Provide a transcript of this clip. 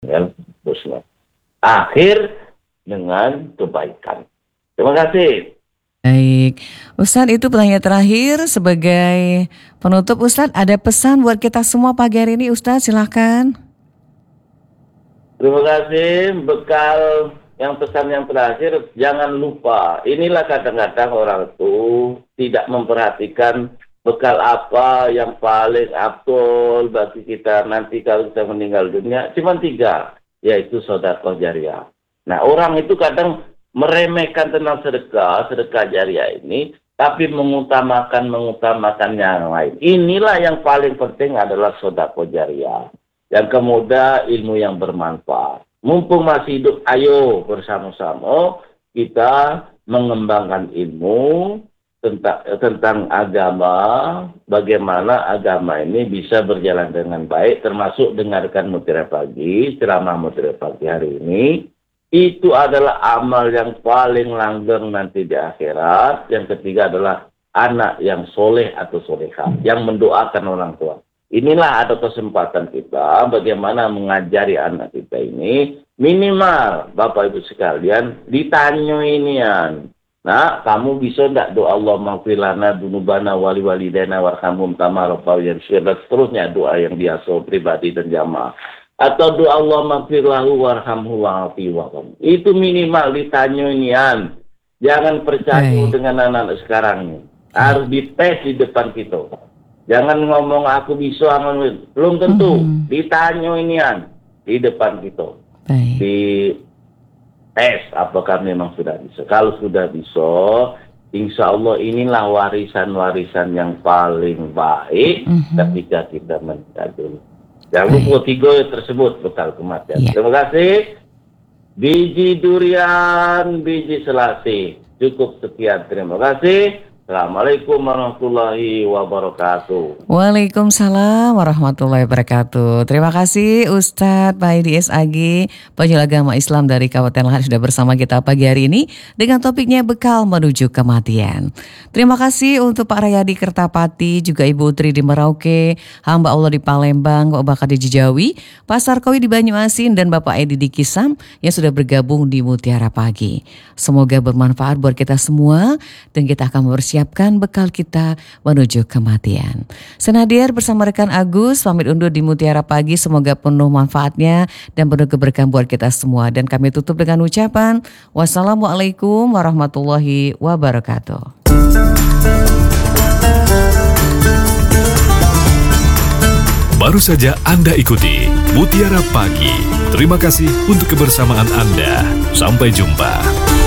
dengan husna. Akhir dengan kebaikan. Terima kasih. Baik, Ustadz, itu pertanyaan terakhir sebagai penutup. Ustadz, ada pesan buat kita semua pagi hari ini, Ustadz, silahkan. Terima kasih. Bekal yang pesan yang terakhir, jangan lupa. Inilah kadang-kadang orang itu tidak memperhatikan bekal apa yang paling afdol bagi kita nanti kalau kita meninggal dunia. Cuma 3, yaitu sedekah jariah. Nah, orang itu kadang meremehkan tentang sedekah jariah ini, tapi mengutamakan yang lain. Inilah yang paling penting adalah sedekah jariah. Yang kemudian ilmu yang bermanfaat. Mumpung masih hidup, ayo bersama-sama kita mengembangkan ilmu tentang agama, bagaimana agama ini bisa berjalan dengan baik, termasuk dengarkan Mutiara Pagi, ceramah Mutiara Pagi hari ini. Itu adalah amal yang paling langgeng nanti di akhirat. Yang ketiga adalah anak yang soleh atau solehah, yang mendoakan orang tua. Inilah ada kesempatan kita bagaimana mengajari anak kita ini. Minimal, Bapak Ibu sekalian, ditanya inian. Nah, kamu bisa enggak doa Allah maghfir lana dzunubana wali walidayna warhamhum kama rabbayani shaghira, seterusnya doa yang biasa pribadi dan jamaah. Atau doa Allah maghfir lahu warhamhu wa'afi wa'am. Itu minimal ditanya inian. Jangan percaya dengan anak-anak sekarang ini. Harus dites di depan kita. Jangan ngomong aku bisa, belum tentu. Ditanya inian di depan kita. Di tes apakah memang sudah bisa. Kalau sudah bisa, insya Allah inilah warisan-warisan yang paling baik ketika kita meninggal dunia. Jangan lupa 3 tersebut bekal kematian. Terima kasih. Biji durian, biji selasih. Cukup sekian. Terima kasih. Assalamualaikum warahmatullahi wabarakatuh. Waalaikumsalam warahmatullahi wabarakatuh. Terima kasih Ustadz Pahidi SAG, penjual agama Islam dari Kabupaten Lahat, sudah bersama kita pagi hari ini dengan topiknya bekal menuju kematian. Terima kasih untuk Pak Rayadi Kertapati, juga Ibu Tri di Merauke, hamba Allah di Palembang, Bapak Bakar di Jijawi, Pak Sarkowi di Banyuasin, dan Bapak Edi di Kisam yang sudah bergabung di Mutiara Pagi. Semoga bermanfaat buat kita semua dan kita akan siapkan bekal kita menuju kematian. Senadir bersama rekan Agus pamit undur di Mutiara Pagi. Semoga penuh manfaatnya dan penuh keberkahan buat kita semua. Dan kami tutup dengan ucapan wassalamualaikum warahmatullahi wabarakatuh. Baru saja Anda ikuti Mutiara Pagi. Terima kasih untuk kebersamaan Anda. Sampai jumpa.